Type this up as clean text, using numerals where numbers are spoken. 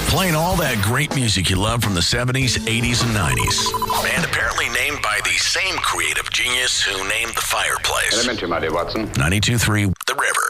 Playing all that great music you love from the 70s, 80s, and 90s. And apparently named by the same creative genius who named the fireplace. Elementary, my dear Watson. 92.3 The River.